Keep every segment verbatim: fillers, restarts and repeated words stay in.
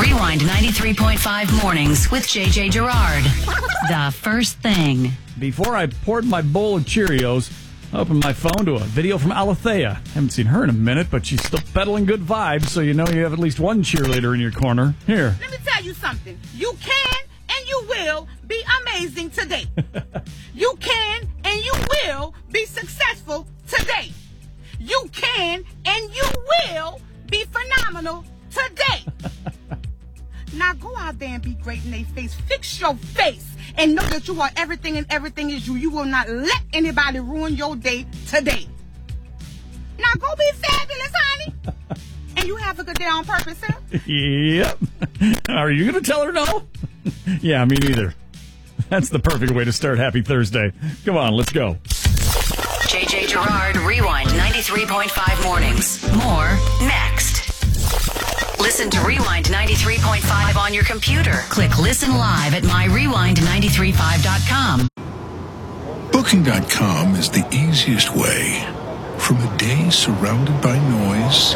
Rewind ninety-three point five mornings with J J Gerard. The first thing. Before I poured my bowl of Cheerios, I opened my phone to a video from Alethea. Haven't seen her in a minute, but she's still peddling good vibes, so you know you have at least one cheerleader in your corner. Here. Let me tell you something. You can and you will be amazing today. You can and you will be successful today. You can and you will be phenomenal today. Now go out there and be great in their face. Fix your face and know that you are everything and everything is you. You will not let anybody ruin your day today. Now go be fabulous, honey. And you have a good day on purpose, sir. Yep. Are you going to tell her no? Yeah, me neither. That's the perfect way to start Happy Thursday. Come on, let's go. J J Gerard Rewind ninety-three point five mornings. More next. Listen to Rewind ninety-three point five on your computer. Click Listen Live at my rewind nine three five dot com. Booking dot com is the easiest way from a day surrounded by noise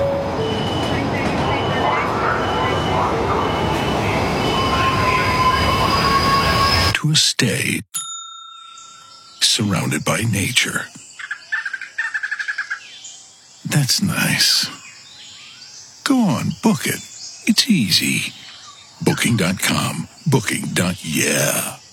to a stay surrounded by nature. That's nice. Go on, book it. It's easy. Booking dot com. Booking. Yeah.